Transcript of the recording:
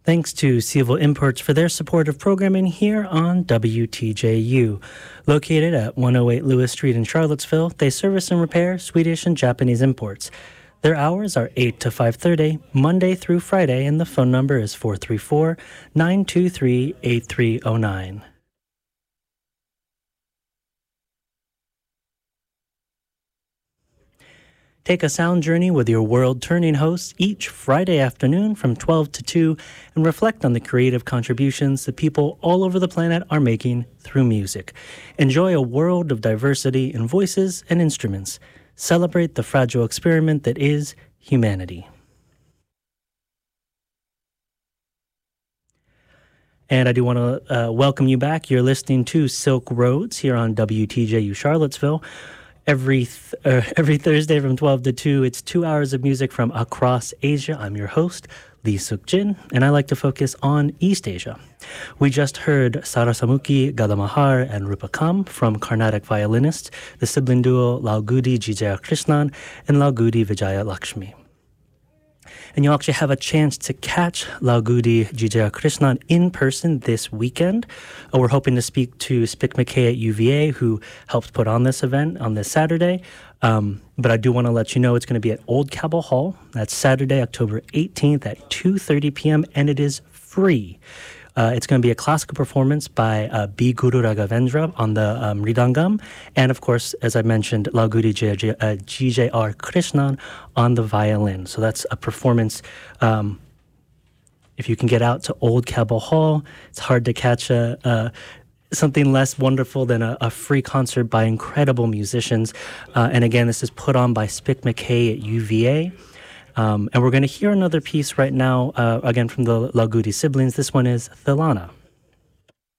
Thanks to Civil Imports for their support of programming here on WTJU. Located at 108 Lewis Street in Charlottesville, they service and repair Swedish and Japanese imports. Their hours are 8 to 5:30, Monday through Friday, and the phone number is 434-923-8309. Take a sound journey with your world-turning hosts each Friday afternoon from 12 to 2 and reflect on the creative contributions that people all over the planet are making through music. Enjoy a world of diversity in voices and instruments. Celebrate the fragile experiment that is humanity. And I do want to welcome you back. You're listening to Silk Roads here on WTJU Charlottesville. Every Thursday from 12 to 2, it's 2 hours of music from across Asia. I'm your host, Lee Suk-jin, and I like to focus on East Asia. We just heard Sarasamukhi Gadamahar and Rupakam from Carnatic violinists, the sibling duo Laugudi Jijaya Krishnan and Laugudi Vijaya Lakshmi. And you'll actually have a chance to catch Laugudi Jijaya Krishnan in person this weekend. We're hoping to speak to Spic McKay at UVA, who helped put on this event on this Saturday. But I do want to let you know it's going to be at Old Cabell Hall. That's Saturday, October 18th at 2:30 p.m., and it is free. It's going to be a classical performance by B. Guru Raghavendra on the mridangam, and of course, as I mentioned, Laugudi G.J.R. Krishnan on the violin. So that's a performance. If you can get out to Old Cabell Hall, it's hard to catch something less wonderful than a free concert by incredible musicians. And again, this is put on by Spic McKay at UVA. And we're going to hear another piece right now, again from the Laugudi siblings. This one is Thilana.